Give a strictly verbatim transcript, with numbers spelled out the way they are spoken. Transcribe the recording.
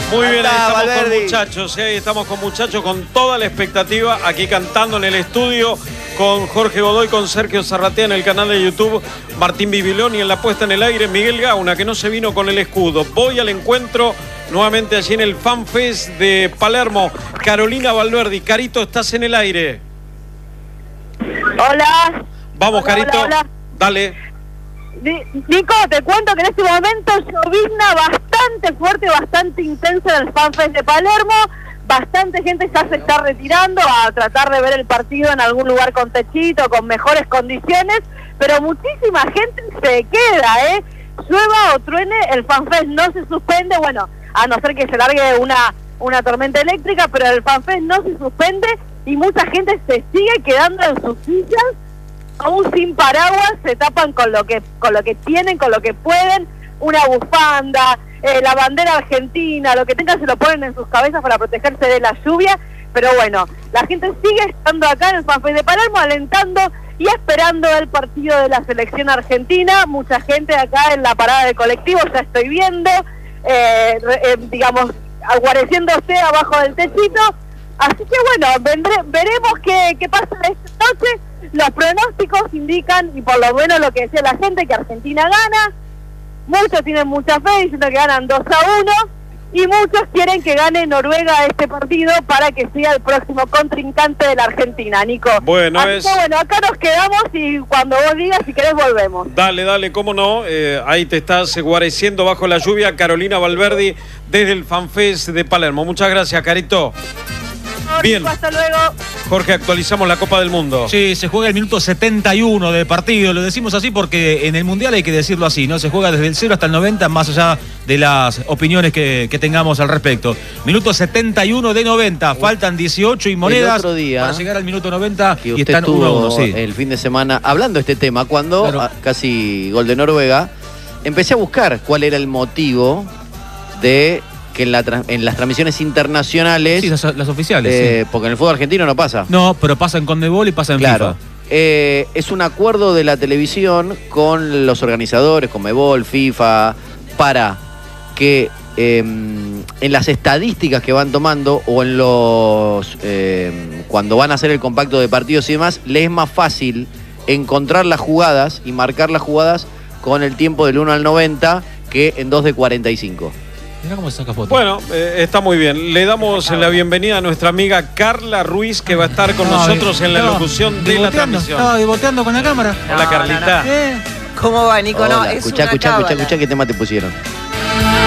Muy bien, ahí estamos Valverde. con muchachos, ¿eh? Estamos con muchachos con toda la expectativa, aquí cantando en el estudio, con Jorge Godoy, con Sergio Zarratea en el canal de YouTube, Martín Bibiloni en la puesta en el aire, Miguel Gauna, que no se vino con el escudo. Voy al encuentro nuevamente allí en el Fan Fest de Palermo. Carolina Valverde, Carito, estás en el aire. Hola. Vamos, Hola, Carito, hola, hola. dale. Nico, te cuento que en este momento llovizna bastante fuerte, bastante intensa en el Fan Fest de Palermo. Bastante gente ya se está retirando a tratar de ver el partido en algún lugar con techito, con mejores condiciones, pero muchísima gente se queda, ¿eh? Llueva o truene, el Fan Fest no se suspende, bueno, a no ser que se largue una, una tormenta eléctrica, pero el Fan Fest no se suspende y mucha gente se sigue quedando en sus sillas, aún sin paraguas, se tapan con lo que con lo que tienen, con lo que pueden, una bufanda, eh, la bandera argentina, lo que tengan se lo ponen en sus cabezas para protegerse de la lluvia, pero bueno, la gente sigue estando acá en el Fan Fest de Palermo, alentando y esperando el partido de la selección argentina. Mucha gente acá en la parada de colectivos, ya estoy viendo, eh, eh, digamos, aguareciéndose abajo del techito. Así que bueno, vendré, veremos qué, qué pasa esta noche. Los pronósticos indican, y por lo menos lo que decía la gente, que Argentina gana. Muchos tienen mucha fe diciendo que ganan dos a uno. Y muchos quieren que gane Noruega este partido para que sea el próximo contrincante de la Argentina, Nico. Bueno, Así es... que bueno, acá nos quedamos y cuando vos digas, si querés, volvemos. Dale, dale, cómo no. Eh, ahí te estás guareciendo bajo la lluvia, Carolina Valverde, desde el Fan Fest de Palermo. Muchas gracias, Carito. Bien. Hasta luego. Jorge, actualizamos la Copa del Mundo. Sí, se juega el minuto setenta y uno de partido. Lo decimos así porque en el Mundial hay que decirlo así, ¿no? Se juega desde el cero hasta el noventa, más allá de las opiniones que, que tengamos al respecto. Minuto setenta y uno de noventa. Faltan dieciocho y monedas el otro día, para llegar al minuto noventa que y usted están uno a uno, estuvo sí. el fin de semana hablando de este tema, cuando Claro. a, casi gol de Noruega, empecé a buscar cuál era el motivo de que en, la, tra- en las transmisiones internacionales, Sí, las, las oficiales, eh, sí. porque en el fútbol argentino no pasa. No, pero pasa en Conmebol y pasa en Claro. FIFA. Eh, es un acuerdo de la televisión con los organizadores, Conmebol, FIFA, para que eh, en las estadísticas que van tomando o en los eh, cuando van a hacer el compacto de partidos y demás, les es más fácil encontrar las jugadas y marcar las jugadas con el tiempo del uno al noventa que en dos de cuarenta y cinco. Mirá cómo se saca foto. Bueno, eh, está muy bien. Le damos la bienvenida a nuestra amiga Carla Ruiz, que va a estar con No, nosotros en la estaba locución de la bigoteando, transmisión. Estaba bigoteando con la cámara. Hola, No, Carlita. no, no. Eh. ¿Cómo va, Nico? No, Hola, es escuchá, una escuchá, escuchá, cábala. escuchá qué tema te pusieron.